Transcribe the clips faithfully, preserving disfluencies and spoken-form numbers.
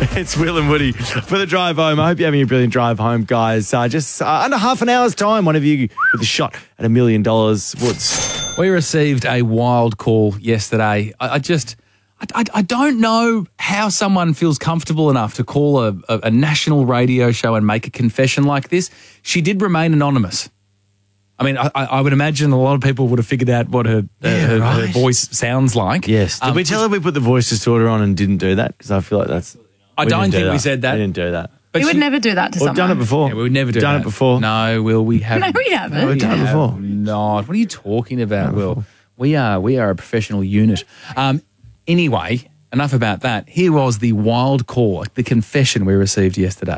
It's Will and Woody for the drive home. I hope you're having a brilliant drive home, guys. Uh, just uh, under half an hour's time, one of you with a shot at a million dollars. What's We received a wild call yesterday. I, I just, I, I, I don't know how someone feels comfortable enough to call a, a, a national radio show and make a confession like this. She did remain anonymous. I mean, I, I would imagine a lot of people would have figured out what her, uh, Yeah, her, right. her voice sounds like. Yes. Did Um, we tell her we put the voice distorter on and didn't do that? Because I feel like that's... I we don't didn't do think we said that. We didn't do that. But We would she- never do that to We've someone. done it before. Yeah, we would never do done that. it before. No, Will, we haven't. No, we haven't. No, we've done it before. Not. What are you talking about, Will? We are we are a professional unit. Um, anyway, enough about that. Here was the wild call, the confession we received yesterday.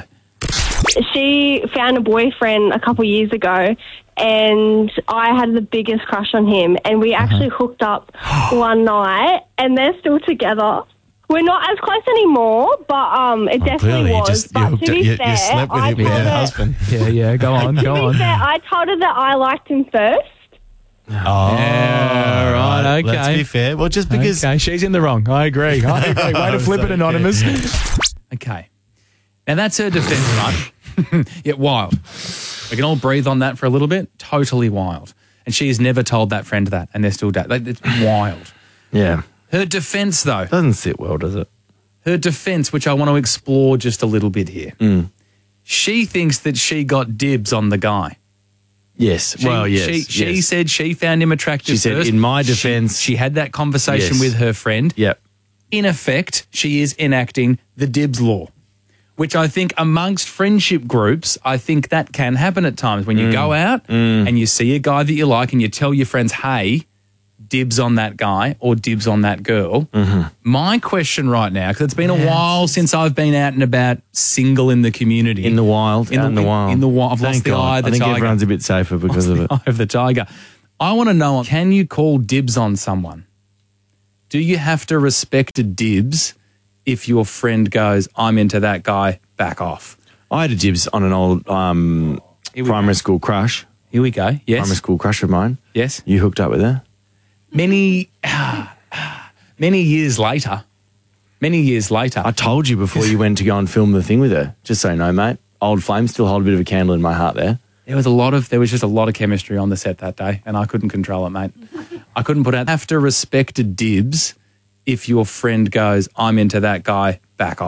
She found a boyfriend a couple of years ago, and I had the biggest crush on him, and we actually hooked up one night, and they're still together. We're not as close anymore, but um, it definitely Clearly, you was. just you, but hooked to up- be you, you fair, slept with I him with told your her, husband. Yeah, yeah. Go on, to go be on. fair, I told her that I liked him first. Oh, Yeah, right, okay. Let's be fair. Well, just because Okay, she's in the wrong. I agree. I agree. Way to flip it, anonymous. Okay. Now, that's her defense, right? Yeah, wild. We can all breathe on that for a little bit. Totally wild. And she has never told that friend that, and they're still da- like, it's wild. Yeah. Her defense, though, Doesn't sit well, does it? her defense, which I want to explore just a little bit here. Mm. She thinks that she got dibs on the guy. Yes. She, well, yes. She, she yes. said she found him attractive She said, first. in my She- defense- She, had that conversation Yes. with her friend. Yep. In effect, she is enacting the dibs law, which I think amongst friendship groups, I think that can happen at times when you go out and you see a guy that you like and you tell your friends, hey, dibs on that guy or dibs on that girl. Mm-hmm. My question right now, because it's been a while since I've been out and about single in the community. In the wild. In out the- in the wild. in the wild. I've Thank lost the God. eye of the I think tiger. everyone's a bit safer because of it. Eye of the tiger. I want to know, can you call dibs on someone? Do you have to respect a dibs if your friend goes, I'm into that guy, back off? I had a dibs on an old um, Here we primary go. school crush. Here we go. Yes. Primary school crush of mine. Yes. You hooked up with her? Many, many years later, many years later, I told you before you went to go and film the thing with her. Just so you know, mate. Old flame still hold a bit of a candle in my heart there. there was a lot of, there was just a lot of chemistry on the set that day, and I couldn't control it, mate. I couldn't put out. Have to respect a dibs if your friend goes, I'm into that guy, back off.